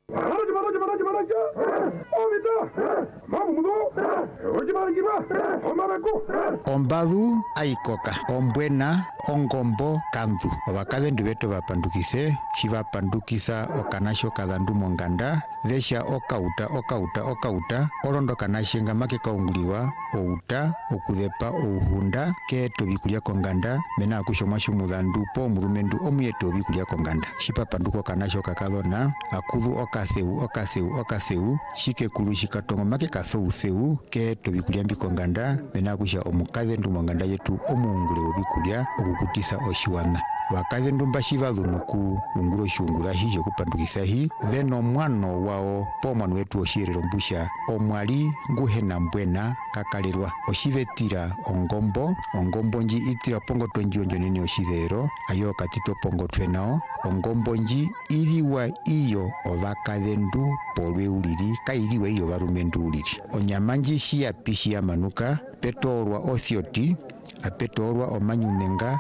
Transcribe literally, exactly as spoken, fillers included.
Maraja maraja maraja maraja. Ovita. Mamudo. Ojibangiba. Omarako. Ombadu aikoka. Ombwena ongombo kandu. Obakadendu beto bapandukise. Shibapandukisa okanasho kadandu monganda. Vesha okauta okauta okauta. Olondo kanashenga make kaunguliwa. Outa okudepa ouhunda ke tobikulia konganda. Mena akushoma shumudandu po murumendu omuyeto obikulia konganda. Shipapanduko kanasho kakadona. Akudu okaseu okaseu okaseu. Shike kulu shikatongo make kasou seu. Ke tobikulia mbikonganda. Mena akusha omukadendu monganda yetu omuungule obikulia okukutisa oshiwana. Wakadendu mbashiva dhunuku unguro shungura hijo kupandukisa hi. Veno mwano wao po mwanu wetu oshirero mbusha. Omwali nguhena mbwena kakalirwa. Oshivetira ongombo. Ongombo nji itira pongo tonji onjo nini oshidero. Ayo katito pongo twenao. Ongombo nji iriwa iyo ovakadendu polwe uliri. Ka iriwa iyo varumendu uliri. Onyamanji shia pishi ya manuka. Peto orwa othioti. Apeto orwa omanyunenga.